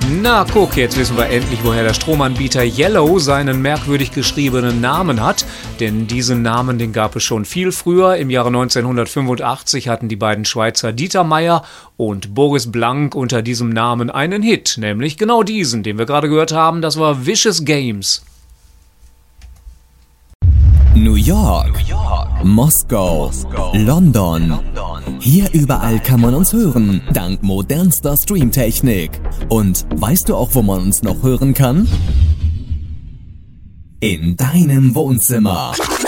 Na guck, jetzt wissen wir endlich, woher der Stromanbieter Yellow seinen merkwürdig geschriebenen Namen hat. Denn diesen Namen, den gab es schon viel früher. Im Jahre 1985 hatten die beiden Schweizer Dieter Meier und Boris Blank unter diesem Namen einen Hit. Nämlich genau diesen, den wir gerade gehört haben, das war Vicious Games. New York, Moskau, London. Hier überall kann man uns hören, dank modernster Streamtechnik. Und weißt du auch, wo man uns noch hören kann? In deinem Wohnzimmer.